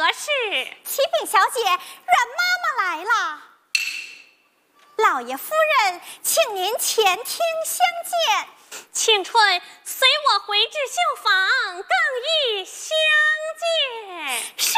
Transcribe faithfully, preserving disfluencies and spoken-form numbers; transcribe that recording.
何事？ 启禀小姐，阮妈妈来了。老爷夫人，请您前厅相见。 庆春，随我回至绣房，更易相见。